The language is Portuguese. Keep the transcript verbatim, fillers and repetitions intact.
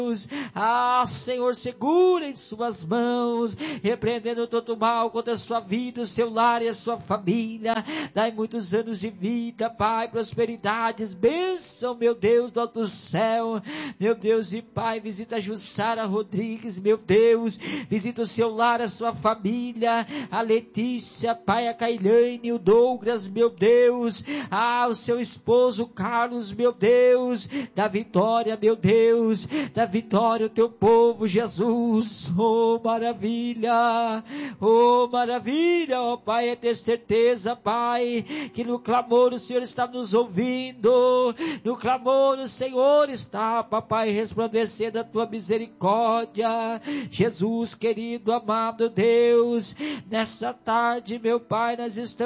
Ah, Senhor, segura em suas mãos, repreendendo todo mal contra a sua vida, o seu lar e a sua família. Dai muitos anos de vida, Pai, prosperidades, bênção, meu Deus, do alto céu. Meu Deus e Pai, visita a Jussara Rodrigues, meu Deus, visita o seu lar, a sua família, a Letícia, Pai, a Cailane, o Douglas, meu Deus, ah, o seu esposo Carlos, meu Deus, da Vitória, meu Deus, da Vitória, o teu povo, Jesus. Oh, maravilha, oh, maravilha, ó oh, Pai, é ter certeza, Pai, que no clamor o Senhor está nos ouvindo, no clamor o Senhor está, Papai, resplandecendo a tua misericórdia. Jesus querido, amado Deus, nessa tarde, meu Pai, nós estamos